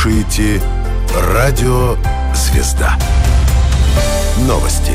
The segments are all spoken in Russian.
слушаете «Радио Звезда». Новости.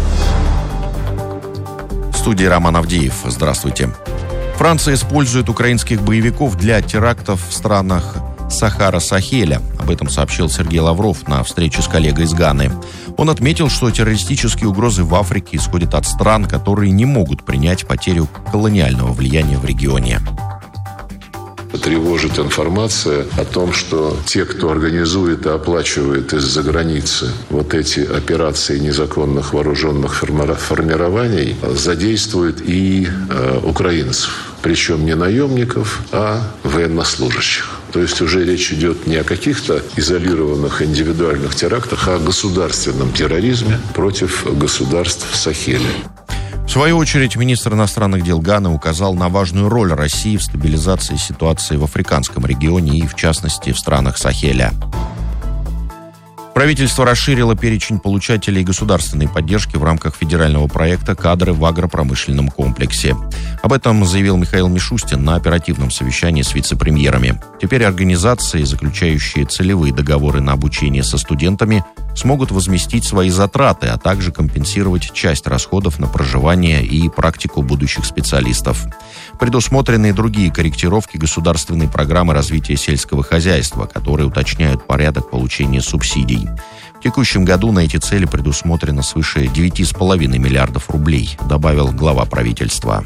В студии Роман Авдеев. Здравствуйте. Франция использует украинских боевиков для терактов в странах Сахара-Сахеля. Об этом сообщил Сергей Лавров на встрече с коллегой из Ганы. Он отметил, что террористические угрозы в Африке исходят от стран, которые не могут принять потерю колониального влияния в регионе. Тревожит информация о том, что те, кто организует и оплачивает из-за границы вот эти операции незаконных вооруженных формирований, задействуют и украинцев. Причем не наемников, а военнослужащих. То есть уже речь идет не о каких-то изолированных индивидуальных терактах, а о государственном терроризме против государств Сахеля. В свою очередь, министр иностранных дел Ганы указал на важную роль России в стабилизации ситуации в африканском регионе и, в частности, в странах Сахеля. Правительство расширило перечень получателей государственной поддержки в рамках федерального проекта «Кадры в агропромышленном комплексе». Об этом заявил Михаил Мишустин на оперативном совещании с вице-премьерами. Теперь организации, заключающие целевые договоры на обучение со студентами, смогут возместить свои затраты, а также компенсировать часть расходов на проживание и практику будущих специалистов. Предусмотрены и другие корректировки государственной программы развития сельского хозяйства, которые уточняют порядок получения субсидий. В текущем году на эти цели предусмотрено свыше 9,5 миллиардов рублей, добавил глава правительства.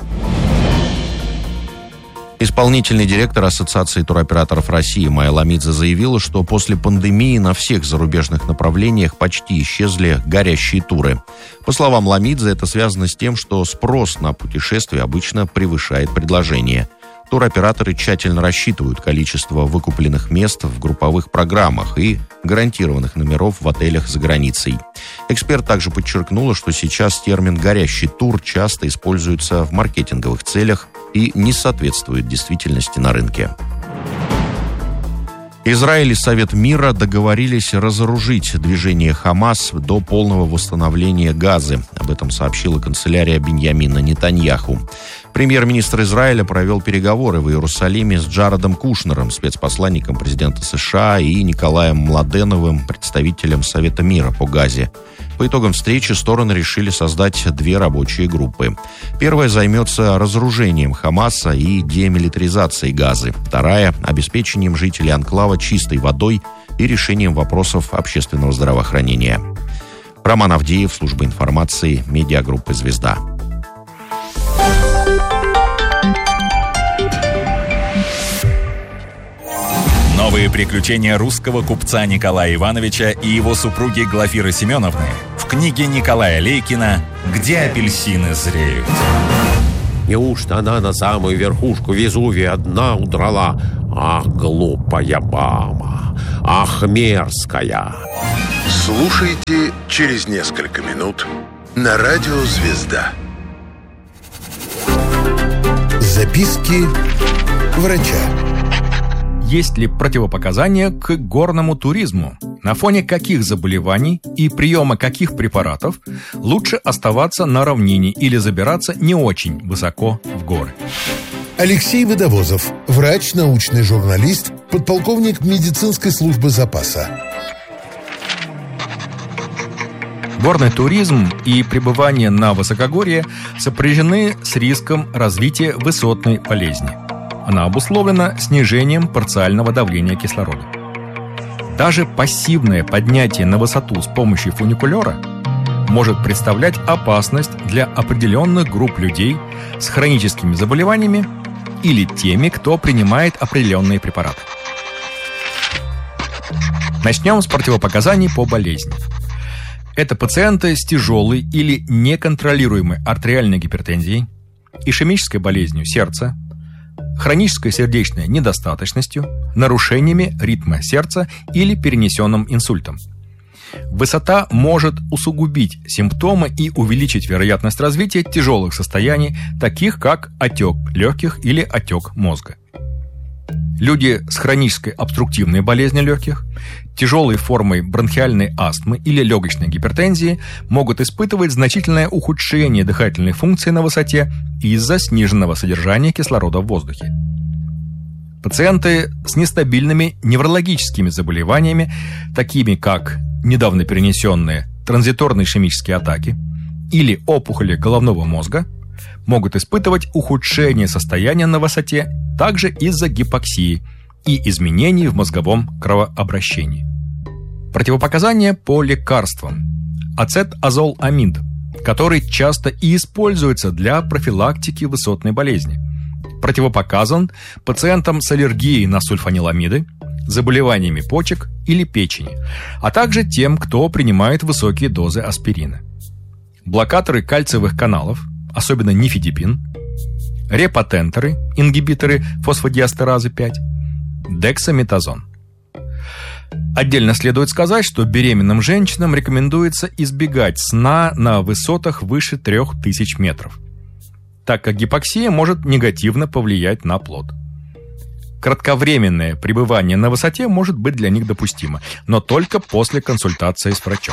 Исполнительный директор Ассоциации туроператоров России Майя Ламидзе заявила, что после пандемии на всех зарубежных направлениях почти исчезли горящие туры. По словам Ламидзе, это связано с тем, что спрос на путешествия обычно превышает предложение. Туроператоры тщательно рассчитывают количество выкупленных мест в групповых программах и гарантированных номеров в отелях за границей. Эксперт также подчеркнула, что сейчас термин «горящий тур» часто используется в маркетинговых целях и не соответствует действительности на рынке. Израиль и Совет мира договорились разоружить движение «Хамас» до полного восстановления Газы. Об этом сообщила канцелярия Биньямина Нетаньяху. Премьер-министр Израиля провел переговоры в Иерусалиме с Джаредом Кушнером, спецпосланником президента США, и Николаем Младеновым, представителем Совета мира по Газе. По итогам встречи стороны решили создать две рабочие группы. Первая займется разоружением Хамаса и демилитаризацией Газы. Вторая – обеспечением жителей анклава чистой водой и решением вопросов общественного здравоохранения. Роман Авдеев, служба информации, медиагруппы «Звезда». Новые приключения русского купца Николая Ивановича и его супруги Глафиры Семеновны в книге Николая Лейкина «Где апельсины зреют». Неужто она на самую верхушку Везувия одна удрала? Ах, глупая мама! Ах, мерзкая! Слушайте через несколько минут на радио «Звезда». Записки врача. Есть ли противопоказания к горному туризму? На фоне каких заболеваний и приема каких препаратов лучше оставаться на равнине или забираться не очень высоко в горы? Алексей Водовозов, врач, научный журналист, подполковник медицинской службы запаса. Горный туризм и пребывание на высокогорье сопряжены с риском развития высотной болезни. Она обусловлена снижением парциального давления кислорода. Даже пассивное поднятие на высоту с помощью фуникулера может представлять опасность для определенных групп людей с хроническими заболеваниями или теми, кто принимает определенные препараты. Начнем с противопоказаний по болезни. Это пациенты с тяжелой или неконтролируемой артериальной гипертензией, ишемической болезнью сердца, хронической сердечной недостаточностью, нарушениями ритма сердца или перенесенным инсультом. Высота может усугубить симптомы и увеличить вероятность развития тяжелых состояний, таких как отек легких или отек мозга. Люди с хронической обструктивной болезнью легких, тяжелой формой бронхиальной астмы или легочной гипертензии могут испытывать значительное ухудшение дыхательной функции на высоте из-за сниженного содержания кислорода в воздухе. Пациенты с нестабильными неврологическими заболеваниями, такими как недавно перенесенные транзиторные ишемические атаки или опухоли головного мозга, могут испытывать ухудшение состояния на высоте также из-за гипоксии и изменений в мозговом кровообращении. Противопоказания по лекарствам. Ацетазоламид, который часто и используется для профилактики высотной болезни. Противопоказан пациентам с аллергией на сульфаниламиды, заболеваниями почек или печени, а также тем, кто принимает высокие дозы аспирина. Блокаторы кальциевых каналов, особенно нифедипин, репатентеры, ингибиторы фосфодиэстеразы 5, дексаметазон. Отдельно следует сказать, что беременным женщинам рекомендуется избегать сна на высотах выше 3000 метров, так как гипоксия может негативно повлиять на плод. Кратковременное пребывание на высоте может быть для них допустимо, но только после консультации с врачом.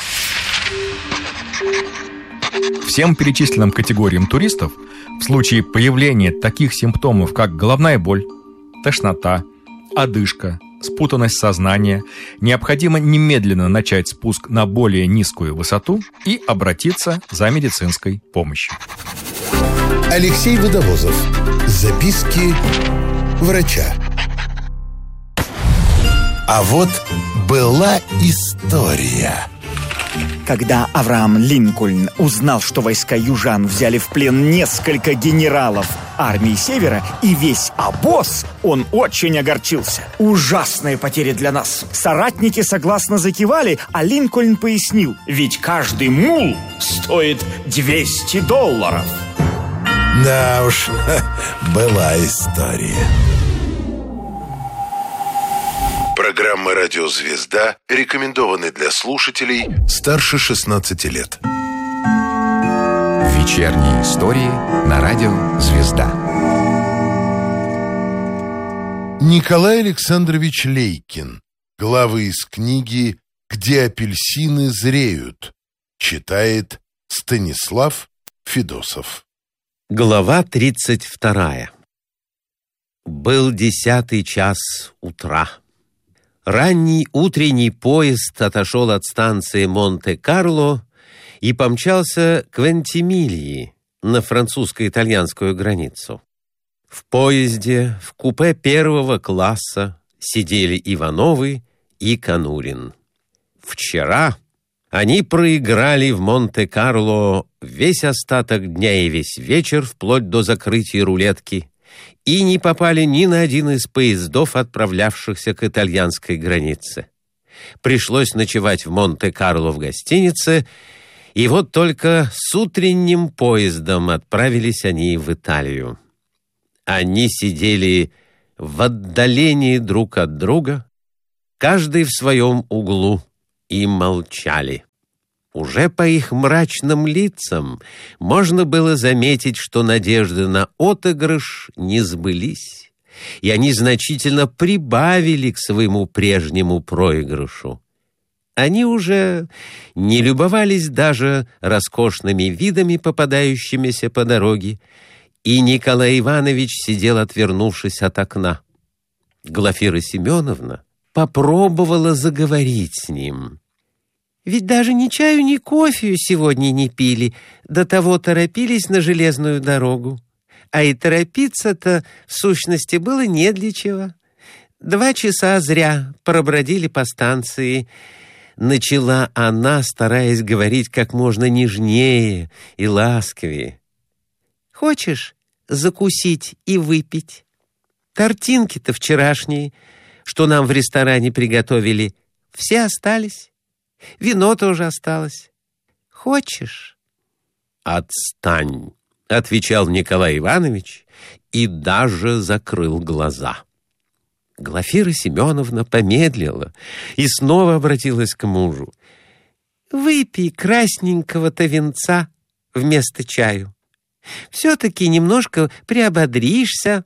Всем перечисленным категориям туристов в случае появления таких симптомов, как головная боль, тошнота, одышка, спутанность сознания, необходимо немедленно начать спуск на более низкую высоту и обратиться за медицинской помощью. Алексей Водовозов. Записки врача. А вот была история. Когда Авраам Линкольн узнал, что войска южан взяли в плен несколько генералов армии Севера и весь обоз, он очень огорчился. Ужасные потери для нас. Соратники согласно закивали, а Линкольн пояснил: ведь каждый мул стоит $200. Да уж, была история. Программа «Радио Звезда» рекомендованы для слушателей старше 16 лет. Вечерние истории на радио «Звезда». Николай Александрович Лейкин. Главы из книги «Где апельсины зреют». Читает Станислав Федосов. Глава 32. Был 10-й час утра. Ранний утренний поезд отошел от станции Монте-Карло и помчался к Вентимильи на французско-итальянскую границу. В поезде в купе первого класса сидели Ивановы и Конурин. Вчера они проиграли в Монте-Карло весь остаток дня и весь вечер вплоть до закрытия рулетки и не попали ни на один из поездов, отправлявшихся к итальянской границе. Пришлось ночевать в Монте-Карло в гостинице, и вот только с утренним поездом отправились они в Италию. Они сидели в отдалении друг от друга, каждый в своем углу, и молчали. Уже по их мрачным лицам можно было заметить, что надежды на отыгрыш не сбылись, и они значительно прибавили к своему прежнему проигрышу. Они уже не любовались даже роскошными видами, попадающимися по дороге, и Николай Иванович сидел, отвернувшись от окна. Глафира Семеновна попробовала заговорить с ним. «Ведь даже ни чаю, ни кофею сегодня не пили, до того торопились на железную дорогу. А и торопиться-то, в сущности, было не для чего. 2 часа зря пробродили по станции». Начала она, стараясь говорить как можно нежнее и ласковее. «Хочешь закусить и выпить? Тортинки-то вчерашние, что нам в ресторане приготовили, все остались. Вино тоже осталось. Хочешь?» «Отстань», — отвечал Николай Иванович и даже закрыл глаза. Глафира Семеновна помедлила и снова обратилась к мужу. «Выпей красненького-то винца вместо чаю. Все-таки немножко приободришься».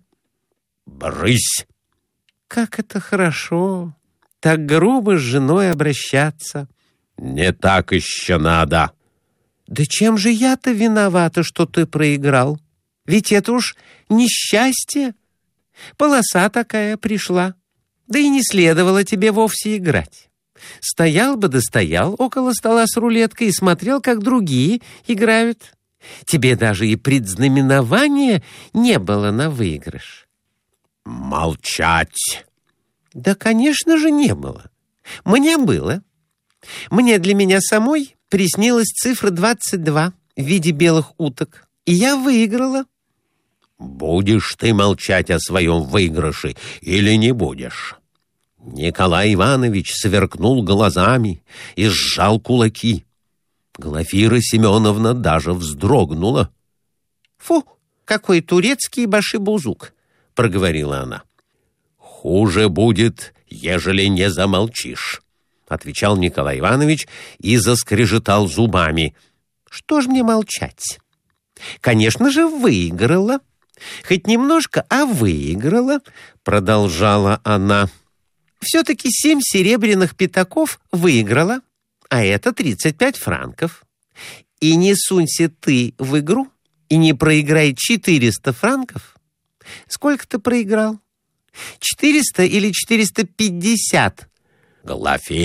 «Брысь!» «Как это хорошо, так грубо с женой обращаться». «Не так еще надо». «Да чем же я-то виновата, что ты проиграл? Ведь это уж несчастье. Полоса такая пришла. Да и не следовало тебе вовсе играть. Стоял бы да стоял около стола с рулеткой и смотрел, как другие играют. Тебе даже и предзнаменования не было на выигрыш. Молчать! Да, конечно же, не было. Мне было. Мне для меня самой приснилась цифра 22 в виде белых уток, и я выиграла. Будешь ты молчать о своем выигрыше или не будешь? Николай Иванович сверкнул глазами и сжал кулаки. Глафира Семеновна даже вздрогнула. «Фу, какой турецкий башибузук!» — проговорила она. «Хуже будет, ежели не замолчишь», — отвечал Николай Иванович и заскрежетал зубами. «Что ж мне молчать? Конечно же, выиграла. Хоть немножко, а выиграла», — продолжала она. «Все-таки 7 серебряных пятаков выиграла, а это 35 франков. И не сунься ты в игру и не проиграй 400 франков. Сколько ты проиграл? 400 или 450?» Глафира